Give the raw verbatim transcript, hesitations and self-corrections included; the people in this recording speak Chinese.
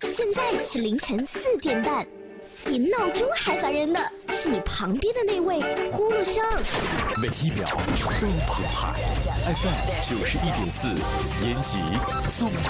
现在是凌晨四点半，比闹钟还烦人的是你旁边的那位呼噜声。 每一秒都澎湃 ，F M 九十一点四，延吉送